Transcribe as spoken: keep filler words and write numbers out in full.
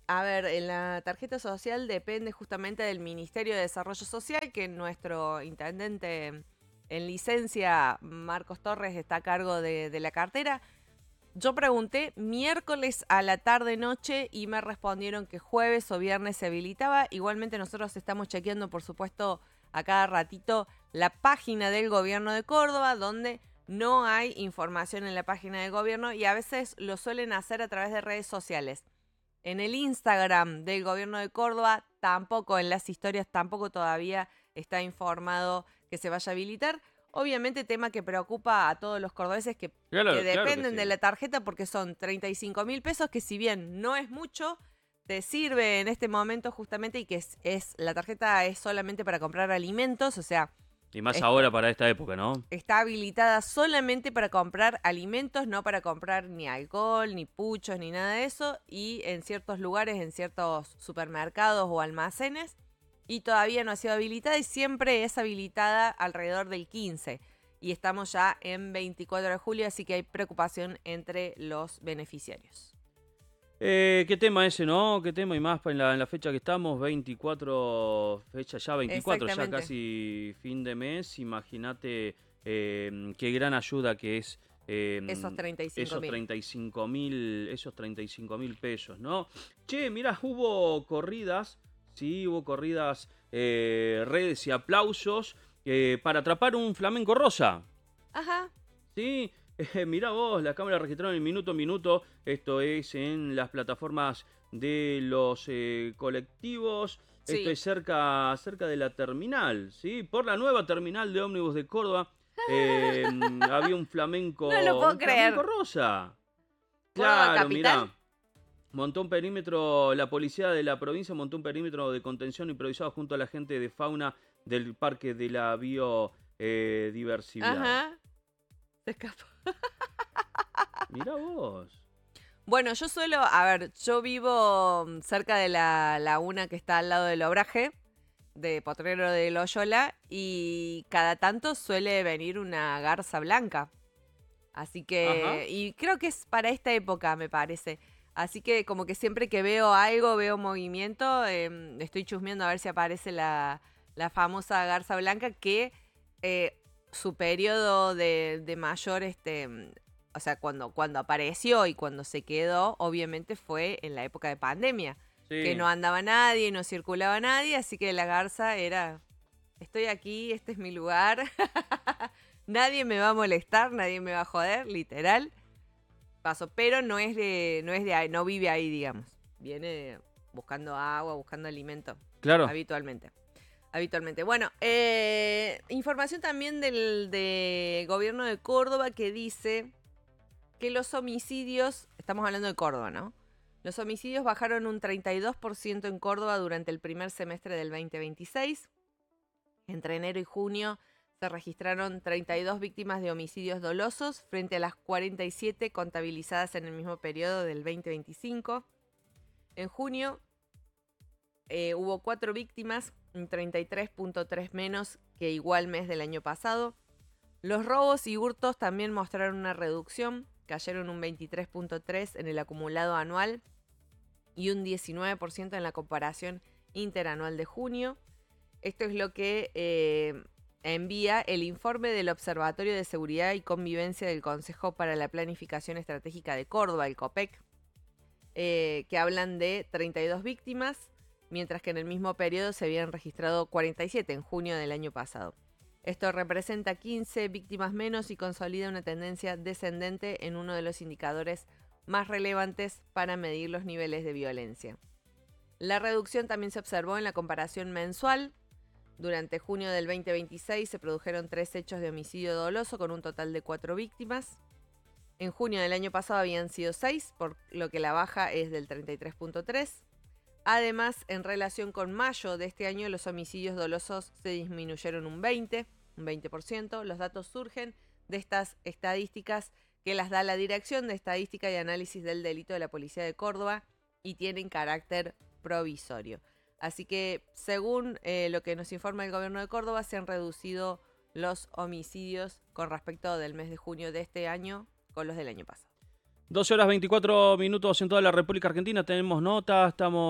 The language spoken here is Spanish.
A ver, en la tarjeta social depende justamente del Ministerio de Desarrollo Social, que nuestro intendente en licencia, Marcos Torres, está a cargo de, de la cartera. Yo pregunté miércoles a la tarde-noche y me respondieron que jueves o viernes se habilitaba. Igualmente nosotros estamos chequeando, por supuesto, a cada ratito la página del gobierno de Córdoba, donde no hay información en la página del gobierno y a veces lo suelen hacer a través de redes sociales. En el Instagram del gobierno de Córdoba tampoco, en las historias tampoco todavía está informado que se vaya a habilitar. Obviamente tema que preocupa a todos los cordobeses que, que Claro, claro que dependen de sí. la tarjeta porque son treinta y cinco mil pesos que si bien no es mucho, te sirve en este momento justamente y que es, es la tarjeta es solamente para comprar alimentos, o sea, Y más está, ahora para esta época, ¿no? está habilitada solamente para comprar alimentos, no para comprar ni alcohol, ni puchos, ni nada de eso. Y en ciertos lugares, en ciertos supermercados o almacenes. Y todavía no ha sido habilitada y siempre es habilitada alrededor del quince. Y estamos ya en veinticuatro de julio, así que hay preocupación entre los beneficiarios. Eh, ¿Qué tema ese, no? ¿Qué tema? Y más en la, en la fecha que estamos, veinticuatro, fecha ya veinticuatro, ya Exactamente. casi fin de mes. Imagínate eh, qué gran ayuda que es eh, Esos treinta y cinco esos mil. treinta y cinco mil, esos treinta y cinco mil pesos, ¿no? Che, mirá, hubo corridas, sí, hubo corridas, eh, redes y aplausos eh, para atrapar un flamenco rosa. Ajá. Sí, eh, mirá vos, las cámaras registraron el minuto a minuto, esto es en las plataformas de los eh, colectivos, esto Sí. es cerca, cerca de la terminal, ¿sí? Por la nueva terminal de ómnibus de Córdoba eh, había un No lo flamenco, puedo un flamenco creer. rosa. ¿Córdoba Claro, Capital? mirá. Montó un perímetro, la policía de la provincia montó un perímetro de contención improvisado junto a la gente de fauna del Parque de la Biodiversidad. Ajá. Se escapó. Mirá vos. Bueno, yo suelo, a ver, yo vivo mm, cerca de la laguna que está al lado del Obraje, de Potrero de Loyola, y cada tanto suele venir una garza blanca. Así Ajá. que, y creo que es para esta época, me parece. Así que como que siempre que veo algo, veo movimiento, eh, estoy chusmeando a ver si aparece la, la famosa garza blanca que eh, su periodo de, de mayor, este, mm, o sea, cuando, cuando apareció y cuando se quedó, obviamente fue en la época de pandemia, que no Sí. andaba nadie, no circulaba nadie, así que la garza era, estoy aquí, este es mi lugar. Nadie me va a molestar, nadie me va a joder, literal. Paso, pero no es de, no es de ahí, no vive ahí, digamos. Viene buscando agua, buscando alimento, Claro. habitualmente. Habitualmente. Bueno, eh, información también del de gobierno de Córdoba que dice que los homicidios, estamos hablando de Córdoba, ¿no? Los homicidios bajaron un treinta y dos por ciento en Córdoba durante el primer semestre del veinte veintiséis. Entre enero y junio se registraron treinta y dos víctimas de homicidios dolosos frente a las cuarenta y siete contabilizadas en el mismo periodo del veinte veinticinco. En junio eh, hubo cuatro víctimas, un treinta y tres punto tres menos que igual mes del año pasado. Los robos y hurtos también mostraron una reducción, cayeron un veintitrés punto tres en el acumulado anual y un diecinueve por ciento en la comparación interanual de junio. Esto es lo que eh, envía el informe del Observatorio de Seguridad y Convivencia del Consejo para la Planificación Estratégica de Córdoba, el COPEC, eh, que hablan de treinta y dos víctimas, mientras que en el mismo periodo se habían registrado cuarenta y siete en junio del año pasado. Esto representa quince víctimas menos y consolida una tendencia descendente en uno de los indicadores más relevantes para medir los niveles de violencia. La reducción también se observó en la comparación mensual. Durante junio del veinte veintiséis se produjeron tres hechos de homicidio doloso con un total de cuatro víctimas. En junio del año pasado habían sido seis, por lo que la baja es del treinta y tres punto tres. Además, en relación con mayo de este año, los homicidios dolosos se disminuyeron un veinte, un veinte por ciento. Los datos surgen de estas estadísticas que las da la Dirección de Estadística y Análisis del Delito de la Policía de Córdoba y tienen carácter provisorio. Así que, según eh, lo que nos informa el gobierno de Córdoba, se han reducido los homicidios con respecto del mes de junio de este año con los del año pasado. doce horas veinticuatro minutos en toda la República Argentina. Tenemos notas, estamos